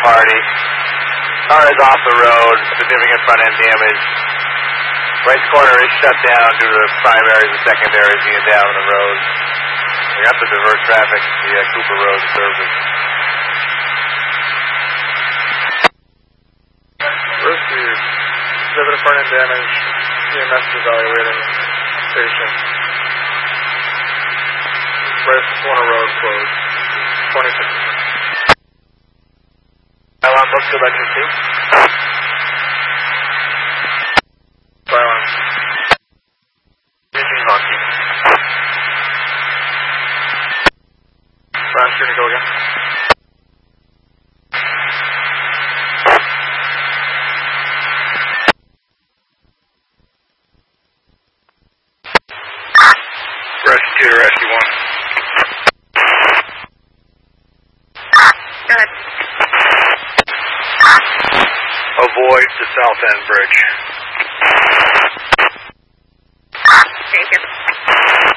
party. Car is off the road, significant front end damage. Right corner is shut down due to the primaries and secondaries being down on the road. We have to divert traffic via Cooper Road service. Rescue, significant front end damage. EMS is evaluating station. Right corner road closed. 26. Alarm book to electricity. Silence. Engine honking. Flash, you're gonna go again. Rescue to Rescue 1. Good. Avoid the South End Bridge.